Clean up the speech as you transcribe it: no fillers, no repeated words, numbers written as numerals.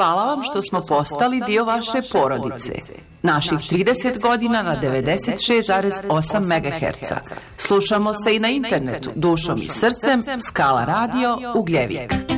hvala vam što smo postali dio vaše porodice. Naših 30 godina na 96,8 MHz. Slušamo se i na internetu, dušom i srcem, Skala radio, Ugljevik.